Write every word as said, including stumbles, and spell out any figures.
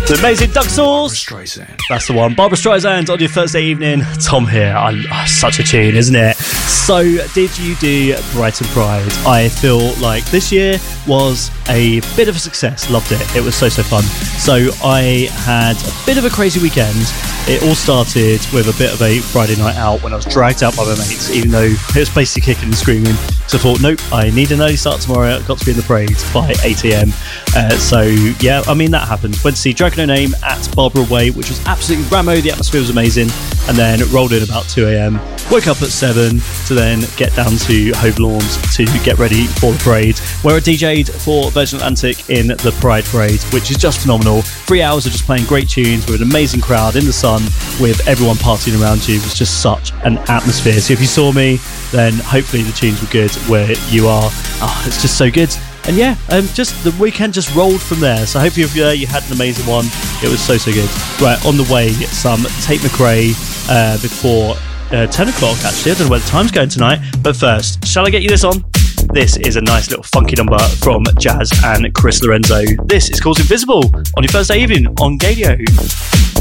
The amazing Duck Sauce. That's the one. Barbara Streisand on your Thursday evening. Tom here. I, oh, such a tune, isn't it? So, did you do Brighton Pride? I feel like this year was a bit of a success. Loved it. It was so, so fun. So, I had a bit of a crazy weekend. It all started with a bit of a Friday night out when I was dragged out by my mates, even though it was basically kicking and screaming. So I thought, nope, I need an early start tomorrow. I've got to be in the parade by eight a.m. Uh, so, yeah, I mean, that happened. Went to see Dragon No Name at Barbara Way, which was absolutely ramo. The atmosphere was amazing. And then rolled in about two a.m. Woke up at seven to then get down to Hove Lawns to get ready for the parade, where I D J'd for Virgin Atlantic in the Pride Parade, which is just phenomenal. Three hours of just playing great tunes with an amazing crowd in the sun with everyone partying around you. It was just such an atmosphere. So if you saw me, then hopefully the tunes were good where you are. Oh, it's just so good. And yeah, um, just the weekend just rolled from there. So hopefully if, uh, you had an amazing one. It was so, so good. Right, on the way, some Tate McRae uh, before uh, ten o'clock, actually. I don't know where the time's going tonight. But first, shall I get you this on? This is a nice little funky number from Jazz and Chris Lorenzo. This is called Invisible on your Thursday evening on Gadio.